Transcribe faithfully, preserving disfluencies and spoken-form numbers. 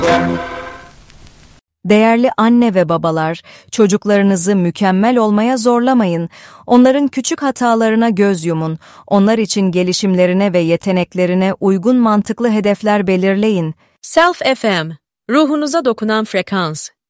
Değerli anne ve babalar, çocuklarınızı mükemmel olmaya zorlamayın. Onların küçük hatalarına göz yumun. Onlar için gelişimlerine ve yeteneklerine uygun mantıklı hedefler belirleyin. Self F M, ruhunuza dokunan frekans.